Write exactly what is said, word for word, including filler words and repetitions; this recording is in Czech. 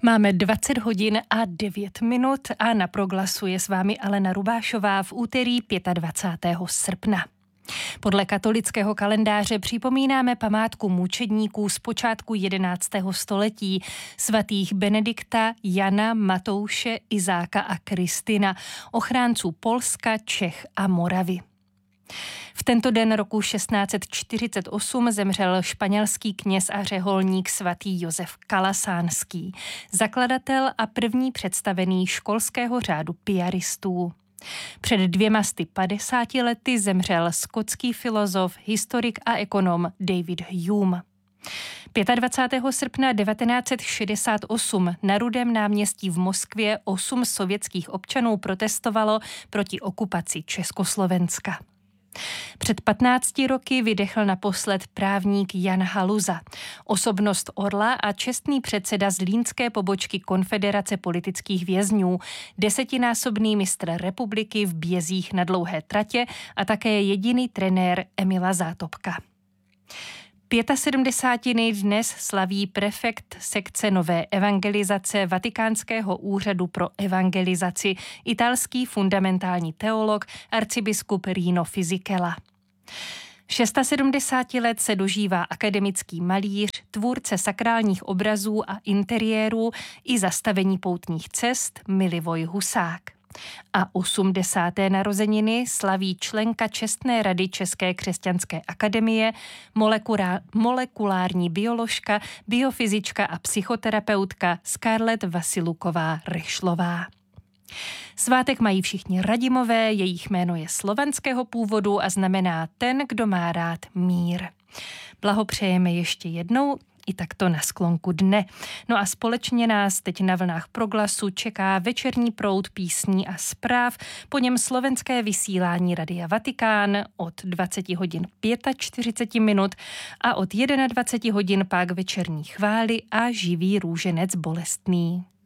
Máme dvacet hodin a devět minut a na Proglasu je s vámi Alena Rubášová v úterý dvacátého pátého srpna. Podle katolického kalendáře připomínáme památku mučedníků z počátku jedenáctého století, svatých Benedikta, Jana, Matouše, Izáka a Kristina, ochránců Polska, Čech a Moravy. V tento den roku šestnáct set čtyřicet osm zemřel španělský kněz a řeholník svatý Josef Kalasánský, zakladatel a první představený školského řádu piaristů. Před dvěma sty padesáti lety zemřel skotský filozof, historik a ekonom David Hume. dvacátého pátého srpna devatenáct set šedesát osm na Rudém náměstí v Moskvě osm sovětských občanů protestovalo proti okupaci Československa. Před patnácti roky vydechl naposled právník Jan Haluza, osobnost Orla a čestný předseda zlínské pobočky Konfederace politických vězňů, desetinásobný mistr republiky v bězích na dlouhé tratě a také jediný trenér Emila Zátopka. Pětasedmdesátiny dnes slaví prefekt sekce nové evangelizace Vatikánského úřadu pro evangelizaci, italský fundamentální teolog arcibiskup Rino Fisichella. sedmdesáti šesti let se dožívá akademický malíř, tvůrce sakrálních obrazů a interiérů i zastavení poutních cest Milivoj Husák. A osmdesáté narozeniny slaví členka čestné rady České křesťanské akademie, molekulár, molekulární bioložka, biofyzička a psychoterapeutka Scarlett Vasiluková-Rešlová. Svátek mají všichni Radimové, jejich jméno je slovanského původu a znamená ten, kdo má rád mír. Blahopřejeme ještě jednou i takto na sklonku dne. No a společně nás teď na vlnách Proglasu čeká večerní proud písní a zpráv, po něm slovenské vysílání Radia Vatikán od dvacet hodin čtyřicet pět minut a od dvacet jedna hodin pak večerní chvály a živý růženec bolestný.